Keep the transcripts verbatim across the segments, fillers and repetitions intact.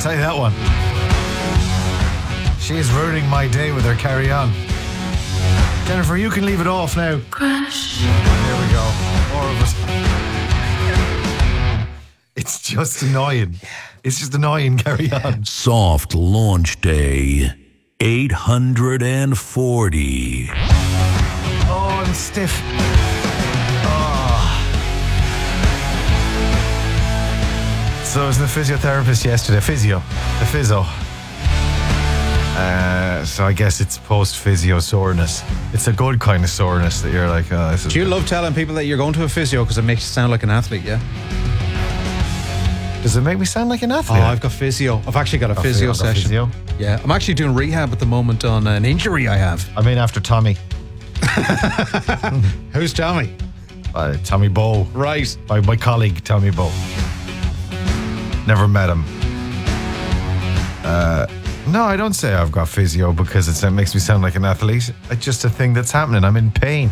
tell you that one. She is ruining my day with her Carry On. Jennifer, you can leave it off now. Crash. There we go. More of it. It's just annoying. It's just annoying. Carry on. Soft Launch Day eight hundred forty. Oh, I'm stiff. Oh. So I was the physiotherapist yesterday. Physio. The physio. Uh, so I guess it's post-physio soreness. It's a good kind of soreness that you're like, oh, this is... Do you love telling people that you're going to a physio because it makes you sound like an athlete, yeah? Does it make me sound like an Oh, athlete? I've got physio. I've actually got a Got physio physio, got session. physio? Yeah, I'm actually doing rehab at the moment on an injury I have. I'm in after Tommy. Who's Tommy? Uh, Tommy Bow. Right. My, my colleague, Tommy Bow. Never met him. Uh, no, I don't say I've got physio because it's, it makes me sound like an athlete. It's just a thing that's happening. I'm in pain.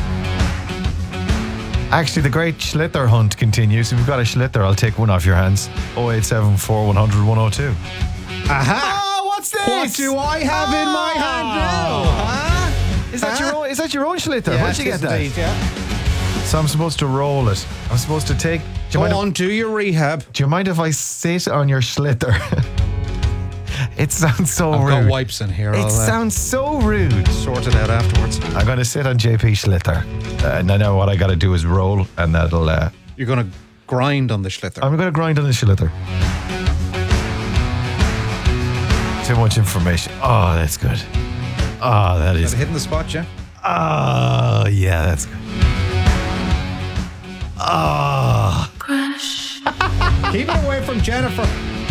Actually, the great Schlither hunt continues. If you've got a Schlither, I'll take one off your hands. oh eight seven four, one hundred, one oh two. Aha! Oh, what's this? What do I have in my hand now? Huh? Is that Huh? your own? Is that your own Schlither? Yeah, Where'd you it get is that? indeed, yeah. So I'm supposed to roll it. I'm supposed to take. Do you, Go mind on, if, do your rehab. do you mind if I sit on your Schlither? It sounds so I've rude. got wipes in here. It I'll uh, sounds so rude. sort it out afterwards. I'm going to sit on J P Schlither. Uh, and I know what I got to do is roll, and that'll. Uh, You're going to grind on the Schlither. I'm going to grind on the Schlither. Too much information. Oh, that's good. Oh, that is. Is it hitting the spot, yeah? Oh, yeah, that's good. Oh. Crash. Keep it away from Jennifer.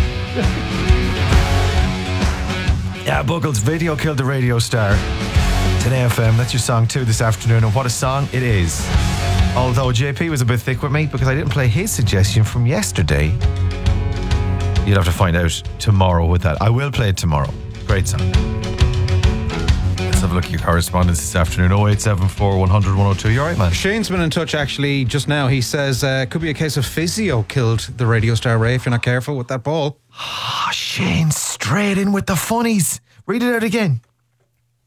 Yeah, Buckles, Video Killed the Radio Star. ten F M, that's your song too this afternoon, and what a song it is. Although J P was a bit thick with me because I didn't play his suggestion from yesterday. You'll have to find out tomorrow with that. I will play it tomorrow. Great song. Let's have a look at your correspondence this afternoon. oh eight seven four, one hundred, one oh two. You alright, man? Shane's been in touch actually just now. He says uh, could be a case of physio killed the Radio Star Ray if you're not careful with that ball. Oh, Shane, straight in with the funnies. Read it out again.